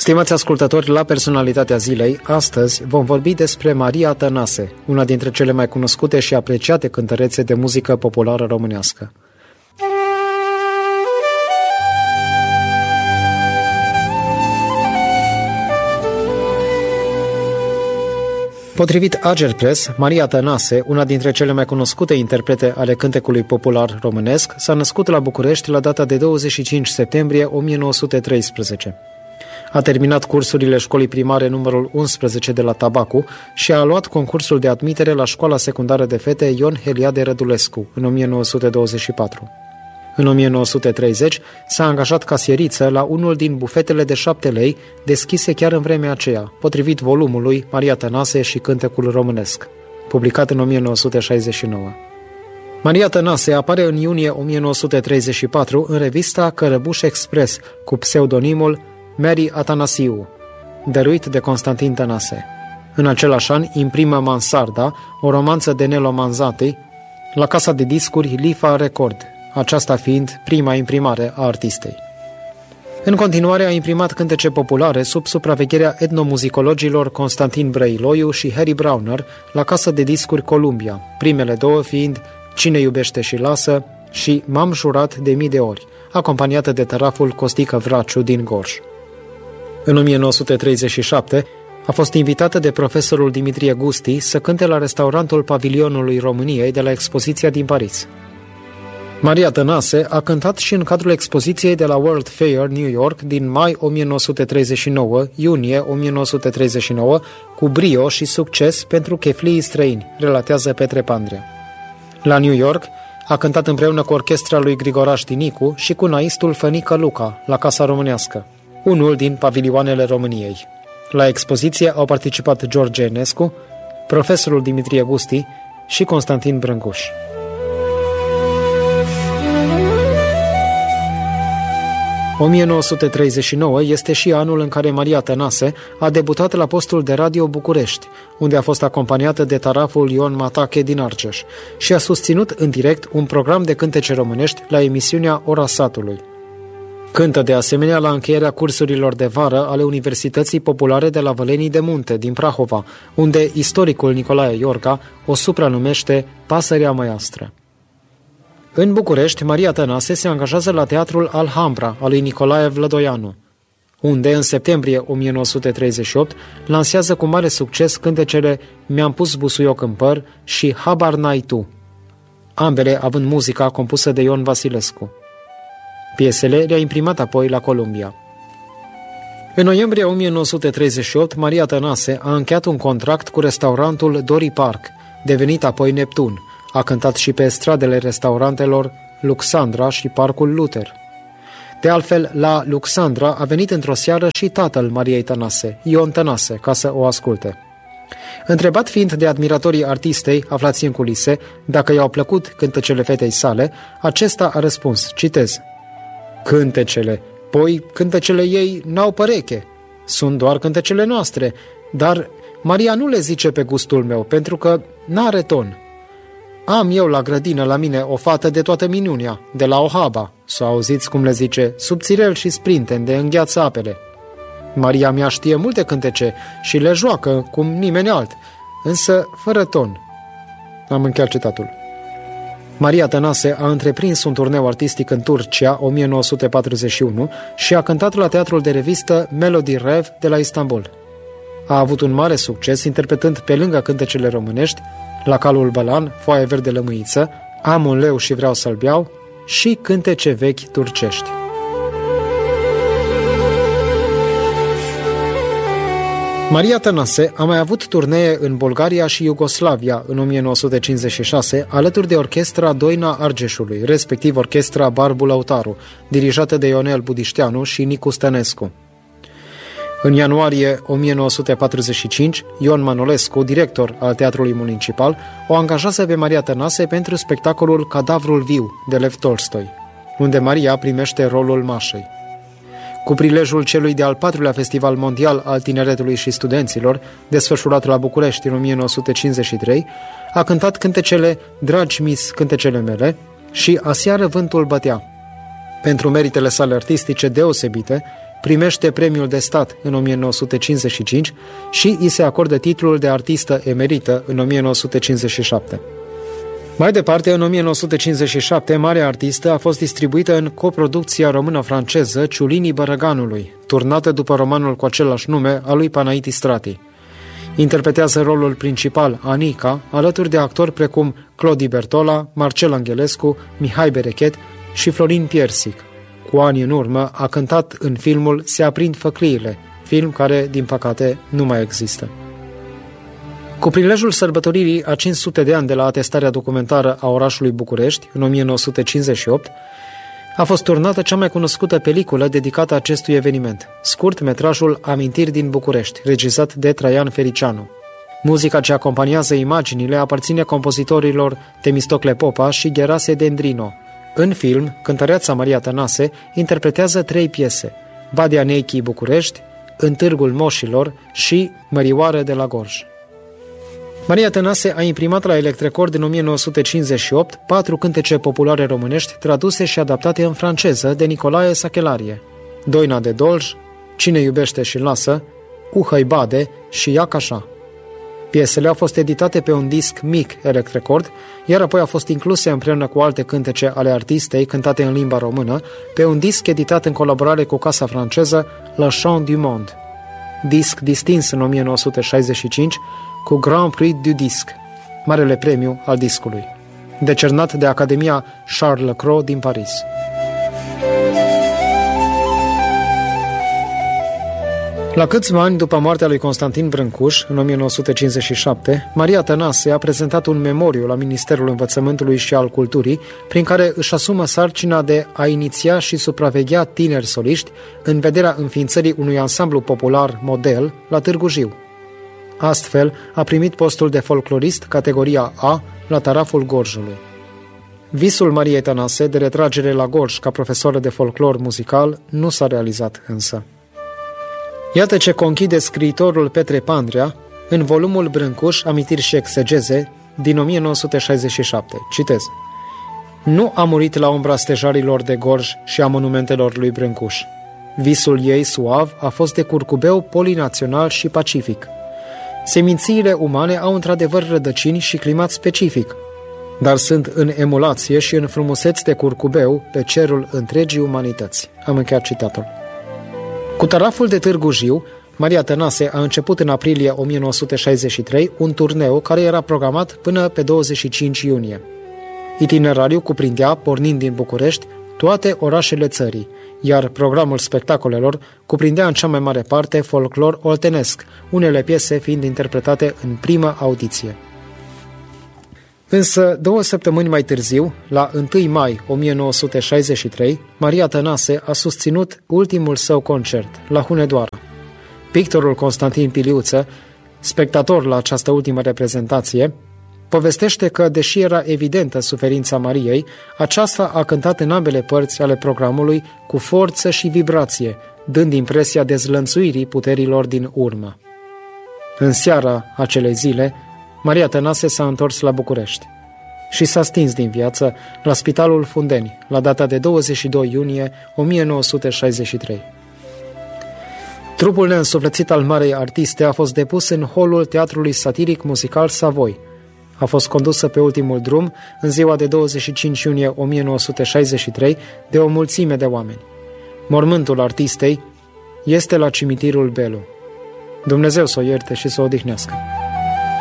Stimați ascultători, la Personalitatea Zilei, astăzi vom vorbi despre Maria Tănase, una dintre cele mai cunoscute și apreciate cântărețe de muzică populară românească. Potrivit Agerpres, Maria Tănase, una dintre cele mai cunoscute interprete ale cântecului popular românesc, s-a născut la București la data de 25 septembrie 1913. A terminat cursurile școlii primare numărul 11 de la Tabacu și a luat concursul de admitere la școala secundară de fete Ion Heliade Rădulescu în 1924. În 1930 s-a angajat casieriță la unul din bufetele de 7 lei deschise chiar în vremea aceea, potrivit volumului Maria Tănase și cântecul românesc, publicat în 1969. Maria Tănase apare în iunie 1934 în revista Cărăbuș Express cu pseudonimul Mary Atanasiu, dăruit de Constantin Tănase. În același an imprimă Mansarda, o romanță de Nelo Manzati, la casa de discuri Lifa Record, aceasta fiind prima imprimare a artistei. În continuare a imprimat cântece populare sub supravegherea etnomuzicologilor Constantin Brăiloiu și Harry Browner la casa de discuri Columbia, primele două fiind Cine iubește și lasă și M-am jurat de mii de ori, acompaniată de tăraful Costică Vraciu din Gorj. În 1937 a fost invitată de profesorul Dimitrie Gusti să cânte la restaurantul Pavilionului României de la expoziția din Paris. Maria Tănase a cântat și în cadrul expoziției de la World Fair New York din mai 1939-iunie 1939 cu brio și succes pentru cheflii străini, relatează Petre Pandrea. La New York a cântat împreună cu orchestra lui Grigoraș Tinicu și cu naistul Fănică Luca la Casa Românească, unul din pavilioanele României. La expoziție au participat George Enescu, profesorul Dimitrie Gusti și Constantin Brâncuș. În 1939 este și anul în care Maria Tănase a debutat la postul de radio București, unde a fost acompaniată de taraful Ion Matache din Argeș și a susținut în direct un program de cântece românești la emisiunea Ora Satului. Cântă de asemenea la încheierea cursurilor de vară ale Universității Populare de la Vălenii de Munte din Prahova, unde istoricul Nicolae Iorga o supranumește Pasărea Măiastră. În București, Maria Tănase se angajează la Teatrul Alhambra al lui Nicolae Vlădoianu, unde în septembrie 1938 lansează cu mare succes cântecele Mi-am pus busuioc în păr și Habar n-ai tu, ambele având muzica compusă de Ion Vasilescu. Piesele le-a imprimat apoi la Columbia. În noiembrie 1938, Maria Tănase a încheiat un contract cu restaurantul Dori Park, devenit apoi Neptun. A cântat și pe stradele restaurantelor Luxandra și Parcul Luther. De altfel, la Luxandra a venit într-o seară și tatăl Mariei Tănase, Ion Tănase, ca să o asculte. Întrebat fiind de admiratorii artistei, aflați în culise, dacă i-au plăcut cântecele fetei sale, acesta a răspuns, citez: Cântecele, păi cântecele ei n-au păreche, sunt doar cântecele noastre, dar Maria nu le zice pe gustul meu, pentru că n-are ton. Am eu la grădină la mine o fată de toată minunea, de la Ohaba, s-o auziți cum le zice, subțirel și sprinten de îngheață apele. Maria mea știe multe cântece și le joacă cum nimeni alt, însă fără ton. Am încheiat citatul. Maria Tănase a întreprins un turneu artistic în Turcia 1941 și a cântat la teatrul de revistă Melody Rev de la Istanbul. A avut un mare succes interpretând pe lângă cântecele românești La calul Bălan, Foaie verde lămâiță, Am un leu și vreau să-l beau și cântece vechi turcești. Maria Tănase a mai avut turnee în Bulgaria și Iugoslavia în 1956, alături de orchestra Doina Argeșului, respectiv orchestra Barbu Lăutaru, dirijată de Ionel Budișteanu și Nicu Stănescu. În ianuarie 1945, Ion Manolescu, director al Teatrului Municipal, o angajează pe Maria Tănase pentru spectacolul Cadavrul viu de Lev Tolstoi, unde Maria primește rolul Mașei. Cu prilejul celui de-al 4-lea Festival Mondial al Tineretului și Studenților, desfășurat la București în 1953, a cântat cântecele Dragi mis, cântecele mele și Aseară vântul bătea. Pentru meritele sale artistice deosebite, primește premiul de stat în 1955 și îi se acordă titlul de artistă emerită în 1957. Mai departe, în 1957, marea artistă a fost distribuită în coproducția română-franceză Ciulinii Bărăganului, turnată după romanul cu același nume al lui Panaiti Strati. Interpretează rolul principal, Anica, alături de actori precum Clodi Bertola, Marcel Angelescu, Mihai Berechet și Florin Piersic. Cu ani în urmă a cântat în filmul Se aprind făcliile, film care, din păcate, nu mai există. Cu prilejul sărbătoririi a 500 de ani de la atestarea documentară a orașului București, în 1958, a fost turnată cea mai cunoscută peliculă dedicată acestui eveniment, scurt-metrajul Amintiri din București, regizat de Traian Fericianu. Muzica ce acompaniază imaginile aparține compozitorilor Temistocle Popa și Gherase Dendrino. În film, cântăreața Maria Tănase interpretează 3 piese, Badia Neichii București, În târgul moșilor și Mărioară de la Gorj. Maria Tănase a imprimat la Electrecord în 1958 4 cântece populare românești traduse și adaptate în franceză de Nicolae Sachelarie: Doina de Dolj, Cine iubește și lasă, Uhăi Bade și Iac așa. Piesele au fost editate pe un disc mic Electrecord, iar apoi au fost incluse împreună cu alte cântece ale artistei cântate în limba română pe un disc editat în colaborare cu casa franceză Le Chant du Monde. Disc distins în 1965 cu Grand Prix du Disc, marele premiu al discului, decernat de Academia Charles Lecros din Paris. La câțiva ani după moartea lui Constantin Brâncuș, în 1957, Maria Tănase a prezentat un memoriu la Ministerul Învățământului și al Culturii, prin care își asumă sarcina de a iniția și supraveghea tineri soliști în vederea înființării unui ansamblu popular model la Târgu Jiu. Astfel, a primit postul de folclorist categoria A la Taraful Gorjului. Visul Mariei Tănase de retragere la Gorj ca profesoră de folclor muzical nu s-a realizat însă. Iată ce conchide scriitorul Petre Pandrea în volumul Brâncuș, Amintiri și exegeze din 1967. Citez: Nu a murit la umbra stejarilor de Gorj și a monumentelor lui Brâncuș. Visul ei suav a fost de curcubeu polinațional și pacific. Semințiile umane au într-adevăr rădăcini și climat specific, dar sunt în emulație și în frumuseți de curcubeu pe cerul întregii umanități. Am încheiat citatul. Cu Taraful de Târgu Jiu, Maria Tănase a început în aprilie 1963 un turneu care era programat până pe 25 iunie. Itinerariul cuprindea, pornind din București, toate orașele țării, iar programul spectacolelor cuprindea în cea mai mare parte folclor oltenesc, unele piese fiind interpretate în prima audiție. Însă, 2 săptămâni mai târziu, la 1 mai 1963, Maria Tănase a susținut ultimul său concert, la Hunedoara. Pictorul Constantin Piliuță, spectator la această ultimă reprezentație, povestește că, deși era evidentă suferința Mariei, aceasta a cântat în ambele părți ale programului cu forță și vibrație, dând impresia dezlănțuirii puterilor din urmă. În seara acelei zile, Maria Tănase s-a întors la București și s-a stins din viață la Spitalul Fundeni, la data de 22 iunie 1963. Trupul neînsuflețit al marei artiste a fost depus în holul Teatrului Satiric Muzical Savoy. A fost condusă pe ultimul drum în ziua de 25 iunie 1963 de o mulțime de oameni. Mormântul artistei este la cimitirul Belu. Dumnezeu să o ierte și să o odihnească.